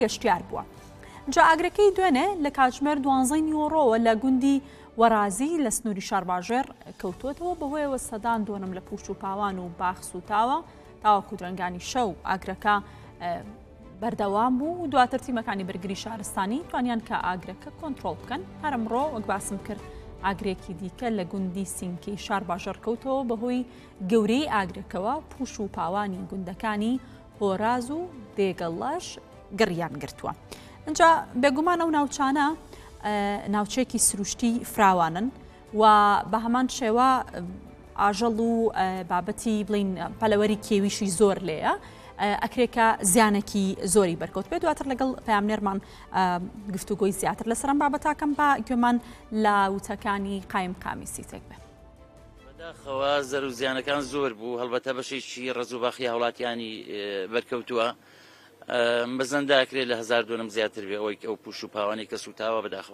گەشتیار بووە. جا ئاگرەکەی دوێنێ لە کاتژمێر 12 نیوەڕۆوە لە گوندی وەرازی لە سنووری شارباژێر کەوتوتەوە بەهۆیەوە سەدان دۆنم لە پوش و پاوان و باخس و تاوەکو درەنگانی شەو ئاگرەکە بەردەوام بوو و دواتر تیمەکانی بەرگری شارستانی توانیان کە ئاگرەکە کۆنتترۆل بکەن. هەرمڕۆ وەک باسم کرد ئاگرێکی دیکە لە گوندی سینکەی شارباژێر کەوتەوە بەهۆی گەورەی ئاگرەکەوە پوش و پاوانی گوندەکانی هۆراز و دێگەڵەش گڕیان گرتووە. اینجا بێگومان ئەو ناوچانە ناوچێکی سروشتی فراوانن و بە هەمان شێوە ئاژەڵ و بابەتی بڵین پەلەوەری کێویشی زۆر لێیە ئەکرێکە زیانێکی زۆری بەرکەوت بێت. دواتر لەگەڵ پامنێرمان گفتوگۆی زیاتر لەسەرم بابەتاکەم بە گوێمان لە وتەکانی قایم قامی سیتێک بێت. بەداخەوە زەر و زیانەکان زۆر بوو، هەڵبەتە بەشێکی ڕزوباخی هاوڵاتیانی بەرکەوتووە بەزەنداکرێت لە 1000 دۆنم زیاتر بێ ئەوەی ئەو پوش و پاوانی کە سوتاوە بەداخەوە.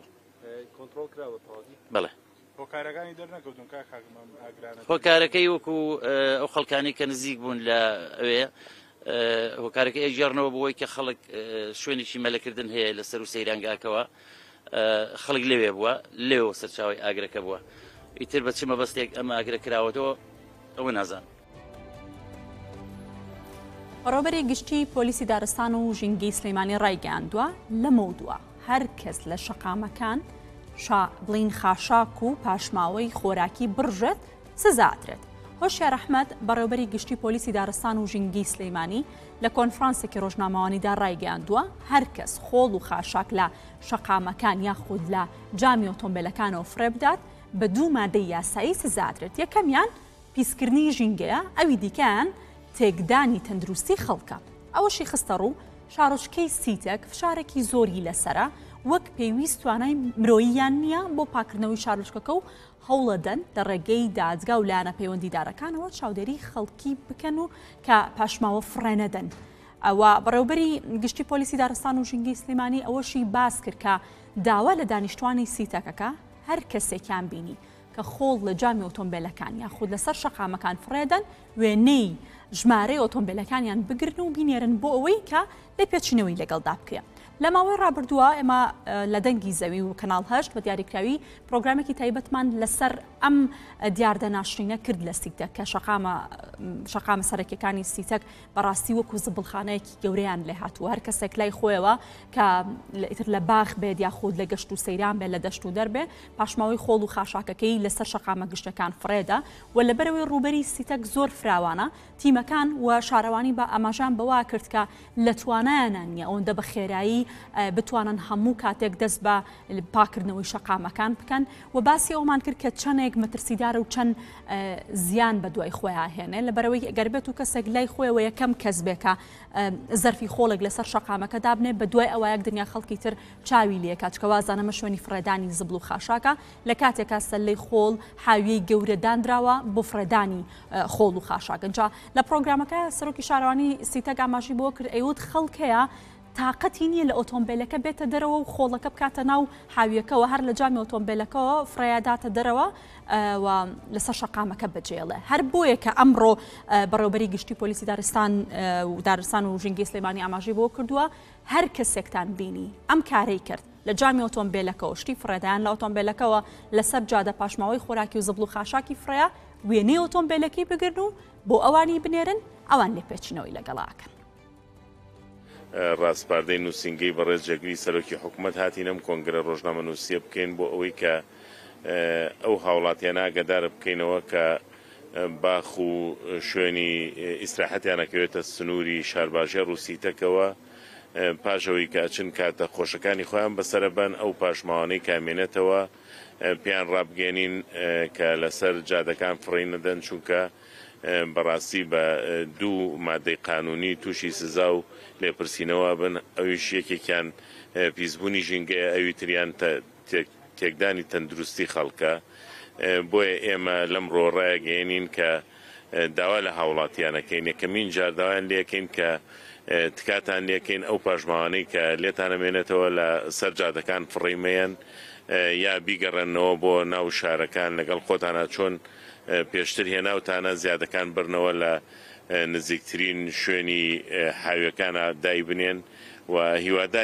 بەڵێ هۆکارەکانی دەرنەکەوتن هۆکارەکەی وەکو ئەو خەڵکانی کە نزیک بوون لە ئەوێ هۆکارەکەی ئەژێڕنەوە بۆی کە خەڵک شوێنێکی مەلەکردن هەیە لەسەر و سەیرانگاکەوە خەڵک لەوێ بووە لێەوە سەرچاوی ئاگرەکە بووە. ئیتر بە چ مەبەستێک ئەمە ئاگرە کراوەتەوە ئەوە نازان. بەڕێوەبەری گشتی پۆلیسی دارستان و ژینگەی سلەیمانی ڕایگەیاندووە لەمەوە هەر کەس لە شەقامەکان بڵین خاشاک و پاشماوەی خۆراکی بڕژێت سزاترێت. هۆشیار ئەحمەد بەڕێوەبەری گشتی پۆلیسی دارستان و ژینگەی سلەیمانی لە کۆنفرانسێکی ڕۆژنامەوانیدا ڕایگەیاندووە هەر کەس خۆڵ و خاشاک لە شەقامەکان یاخود لە جامی ئۆتۆمبیلەکانەوە فڕێ بدات بە 2 مادەی یاسایی سزاترێت. یەکەمیان پیسکردنی ژینگەیە، ئەوی دیکەیان تێکدانی تەندروستی خەڵکە. ئەوەشی خستە ڕوو شارۆچکەی سیتەک فشارێکی زۆری لەسرە وەک پێویست توانای مرۆییان نییە بۆ پاکردنەوەی شارۆچکەکە و هەوڵەدەن لە ڕێگەی دادگا و لایەنە پەیوەندیدارەکانەوە چاودێری خەڵکی بکەن و کە پاشماوە فڕێنەدەن. ئەوە بەڕێوەبەری گشتی پۆلیسی دارستان و ژینگەی سلەیمانی ئەوەشی باس کرد کە داوا لە دانیشتوانی سیتەکەکە هەر کەسێکیان بینی کە خۆڵ لە جامی ئۆتۆمبیلەکان یاخود لەسەر شەقامەکان فڕێدەن وێنەی ژمارەی ئۆتۆمبیلەکانیان بگرن و بینێرن بۆ ئەوەی کە لێ پێچینەوەی لەگەڵدا بکرێ. لە ماوەی ڕابردووە ئێمە لە دەنگی زەوی و کەناڵ 8 بە دیاریکراوی پرۆگرامێکی تایبەتمان لەسەر ئەم دیاردەناشرینە کرد لە سیتەک کە شەقامە سەرەکیەکانی سیتەک بەڕاستی وەکو زبڵخانەیەکی گەورەیان لێ هاتووە. هەر کەسێک لای خۆیەوە کە ئیتر لە باخ بێت یاخود لە گەشت و سەیران بێت لە دەشت و دەربێ پاشماوەی خۆڵ و خاشاکەکەی لەسەر شەقامە گشتەکان فڕێدا و لەبەرەوەی ڕوبەری سیتەک زۆر فراوانە تیمەکان و شارەوانی بە ئاماژان بەوا کرد کە لە توانایانان نییە ئەوەندە بە خێرایی بتوانن هەموو کاتێک دەست بە پاکردنەوەی شەقامەکان بکەن و باسی ئەومان کرد کە چەندێک مەترسیدارە و چەند زیان بە دوای خۆیان هێنێ لەبەرەوەی گەر بێت و کەسێک لای خۆیەوە یەکەم کەس بێکە زەرفی خۆڵێک لەسەر شەقامەکە دابنێ بە دوای ئەوەیەک دنیا خەڵکی تر چاوی لێ کاتچکە وازانەمە شوێنی فڕێدانی زبل و خاشاکە لە کاتێکا سەلەی خۆڵ حاویەی گەورە دانراوە بۆ فڕێدانی خۆڵ و خاشاک. اینجا لە پرۆگرامەکە سەرۆکی شارەوانی سیتەک ئاماژی بۆ کرد ئەیوت خەڵک هەیە تااقەتی نییە لە ئۆتۆمبیلەکە بێتە دەرەوە و خۆڵەکە بکاتە ناو حاویەکەەوە هەر لە جامی ئۆتۆمبیلەکەەوە فڕیاداتە دەرەوە لەسەر شەقامەکە بەجێڵێ. هەر بۆیە کە ئەمڕۆ بەڕێوەبەری گشتی پۆلیسی دارستان و ژینگەی سلەیمانی ئاماژەی بۆ کردووە هەر کەسێکتان بینی ئەم کارەی کرد لە جامی ئۆتۆمبیلەکەەوە شتی فڕێدایان لە ئۆتۆمبیلەکەەوە لەسەر جادە پاشماوەی خۆراکی و زبل و خاشاکی فرەیە وێنەی ئۆتۆمبیلەکەی بگرن و بۆ ئەوانی بنێرن ئەوان لێ پێچنەوەی لەگەڵاکەن. ڕاستپاردەی نووسنگەی بەڕێز جەگری سەرۆکی حکوومەت هاتینەم کۆنگرە ڕۆژنامە نووسیە بکەین بۆ ئەوەی کە ئەو هاوڵاتیانە ئاگادار بکەینەوە کە باخ و شوێنی ئیسراحەتیانەکەوێتە سنووری شارباژێر و سیتەکەوە پاشەوەی کە ئەچن کاتە خۆشەکانی خۆیان بەسەرەبەن ئەو پاشماوانەی کامێنێتەوە پێیان ڕابگەێنین کە لەسەر جادەکان فڕی نەدەن چونکە بەڕاستی بە 2 مادەی قانونی تووشی سزا و لێپرسینەوە بن ئەویش یەکێکیان پیسبوونی ژینگەیە ئەوی تریان تێکدانی تەندروستی خەڵکە. بۆیە ئێمە لەم ڕۆڕایەگەێنین کە داوا لە هاوڵاتیانەکەین یەکەمین جار داوایان لێکەین کە تکاتان لێکەین ئەو پاشماوانەی کە لێتانەمێنێتەوە لە سەر جادەکان فڕیمەیەن یا بیگەڕێنەوە بۆ ناو شارەکان لەگەڵ خۆتانە چۆن پێشتر هێناوتانە زیادەکان برنەوە لە نزیکترین شوێنی حاویەکانە دای بنێن و هیوادار